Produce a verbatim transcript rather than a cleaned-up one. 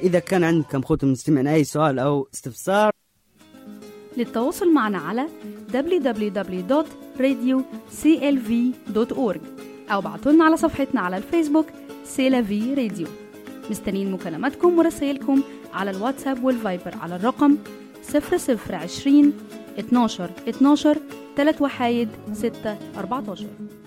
إذا كان عندكم خوت المستمعين أي سؤال أو استفسار، للتواصل معنا على دبليو دبليو دبليو دوت راديو سي إل في دوت أورج أو بعتولنا على صفحتنا على الفيسبوك سيلافي راديو. مستنيين مكالماتكم ورسائلكم على الواتساب والفايبر على الرقم صفر صفر عشرين اتناشر اتناشر تلات وحايد ستة أربعتاشر.